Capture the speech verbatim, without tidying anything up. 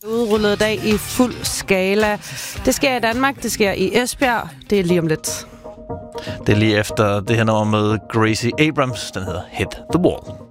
Udrullet i dag i fuld skala. Det sker i Danmark, det sker i Esbjerg. Det er lige om lidt. Det er lige efter det her nummer med Gracie Abrams. Den hedder Hit the Wall.